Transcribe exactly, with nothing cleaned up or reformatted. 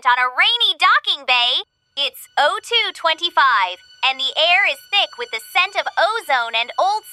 on a rainy docking bay. It's O two twenty-five, and the air is thick with the scent of ozone and old